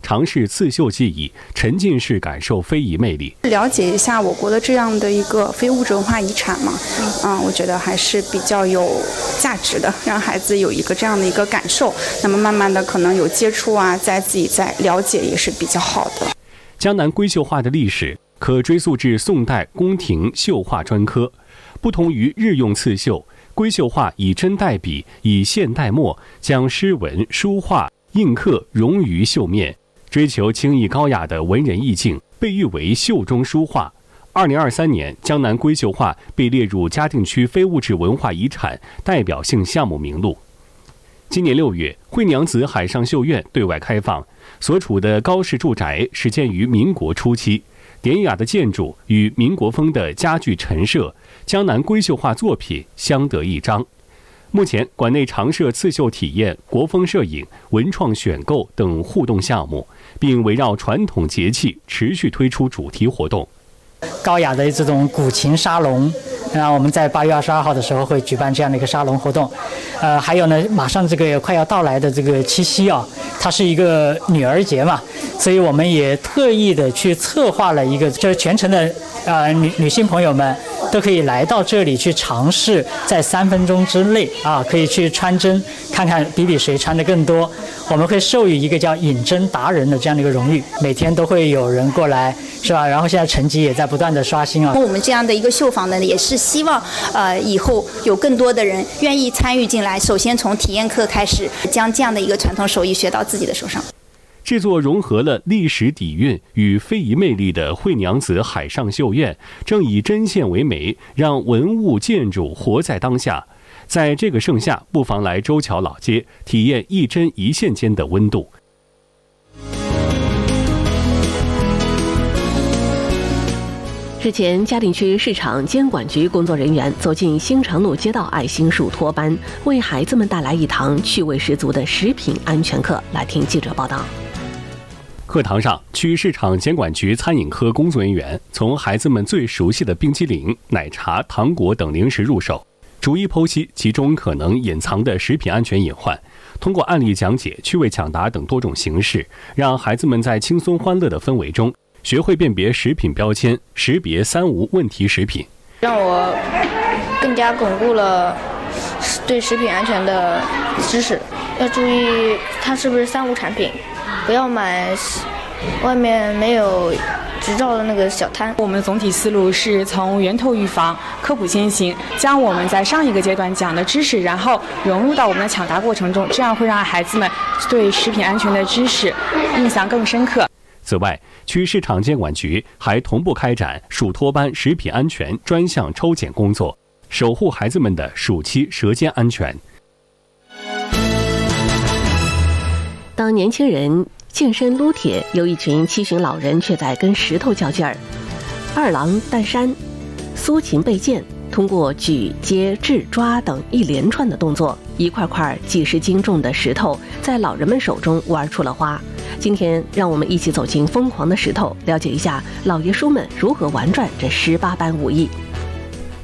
尝试刺绣技艺，沉浸式感受非遗魅力。 了解一下我国的这样的一个非物质文化遗产嘛，我觉得还是比较有价值的，让孩子有一个这样的一个感受。那么慢慢的可能有接触啊，自己在了解也是比较好的。 江南龟绣画的历史可追溯至宋代宫廷绣画专科，不同于日用刺绣，龟绣画以针代笔，以线代墨，将诗文、书画、印刻融于绣面，追求清逸高雅的文人意境，被誉为绣中书画。2023年，江南龟绣画被列入嘉定区非物质文化遗产代表性项目名录。今年6月，惠娘子海上绣院对外开放，所处的高氏住宅始建于民国初期，典雅的建筑与民国风的家具陈设，江南龟绣画作品相得益彰。目前，馆内常设刺绣体验、国风摄影、文创选购等互动项目，并围绕传统节气持续推出主题活动。 高雅的这种古琴沙龙，我们在8月22号的时候会举办这样的一个沙龙活动。还有呢，马上这个快要到来的这个七夕啊，它是一个女儿节嘛，所以我们也特意的去策划了一个，就是全程的女性朋友们都可以来到这里去尝试，在3分钟之内可以去穿针，看看比谁穿的更多。我们会授予一个叫引针达人的这样的一个荣誉，每天都会有人过来，是吧？然后现在成绩也在不断的刷新啊。 我们这样的一个绣坊呢，也是希望以后有更多的人愿意参与进来。首先从体验课开始，将这样的一个传统手艺学到自己的手上。 这座融合了历史底蕴与非遗魅力的惠娘子海上绣院，正以针线为媒，让文物建筑活在当下。在这个盛夏，不妨来周桥老街体验一针一线间的温度。 日前，嘉定区市场监管局工作人员走进新城路街道爱心树托班，为孩子们带来一堂趣味十足的食品安全课。来听记者报道。 课堂上，区市场监管局餐饮科工作人员从孩子们最熟悉的冰淇淋、奶茶、糖果等零食入手，逐一剖析其中可能隐藏的食品安全隐患，通过案例讲解、趣味抢答等多种形式，让孩子们在轻松欢乐的氛围中学会辨别食品标签，识别3无问题食品， 让我更加巩固了对食品安全的知识。要注意它是不是3无产品，不要买外面没有执照的那个小摊。 我们的总体思路是从源头预防、科普先行，将我们在上一个阶段讲的知识，然后融入到我们的抢答过程中，这样会让孩子们对食品安全的知识印象更深刻。 此外，区市场监管局还同步开展暑托班食品安全专项抽检工作，守护孩子们的暑期舌尖安全。 当年轻人健身撸铁，有一群七旬老人却在跟石头较劲儿。二郎担山、苏秦背剑，通过举、接、掷、抓等一连串的动作，一块块几十斤重的石头在老人们手中玩出了花。今天，让我们一起走进疯狂的石头，了解一下老爷叔们如何玩转这18般武艺。